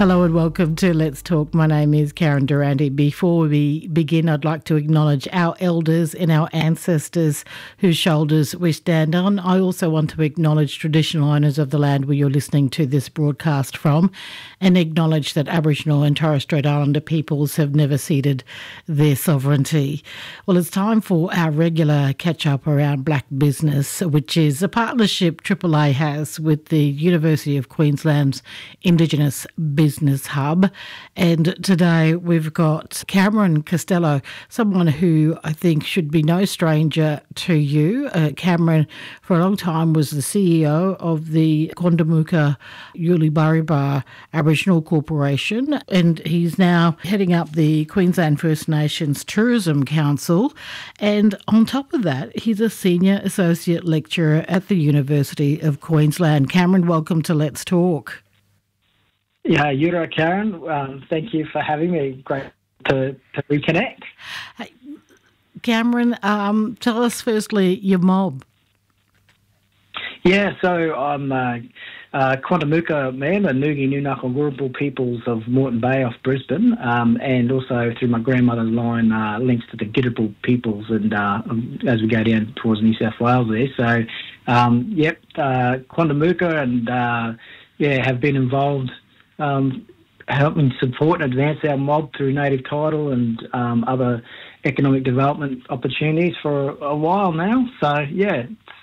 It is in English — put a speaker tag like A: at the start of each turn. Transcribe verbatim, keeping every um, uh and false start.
A: Hello and welcome to Let's Talk. My name is Karen Durante. Before we begin, I'd like to acknowledge our elders and our ancestors whose shoulders we stand on. I also want to acknowledge traditional owners of the land where you're listening to this broadcast from, and acknowledge that Aboriginal and Torres Strait Islander peoples have never ceded their sovereignty. Well, it's time for our regular catch-up around black business, which is a partnership Triple A has with the University of Queensland's Indigenous Business Hub. And today we've got Cameron Costello, someone who I think should be no stranger to you. Uh, Cameron, for a long time, was the C E O of the Quandamooka Yulubariba Aboriginal Corporation, and he's now heading up the Queensland First Nations Tourism Council. And on top of that, he's a Senior Associate Lecturer at the University of Queensland. Cameron, welcome to Let's Talk.
B: Yeah, you're right, Karen. Um, thank you for having me. Great to, to reconnect.
A: Hey, Cameron, um, tell us firstly your mob.
B: Yeah, so I'm uh, uh, Quandamooka man, the Ngugi Nunaka Ngurrambul peoples of Moreton Bay off Brisbane, um, and also through my grandmother's line, uh, links to the Gidabal peoples, and uh, as we go down towards New South Wales there. So, um, yep, uh, Quandamooka and, uh, yeah, have been involved Um, helping support and advance our mob through native title and um, other economic development opportunities for a while now. So, yeah, it's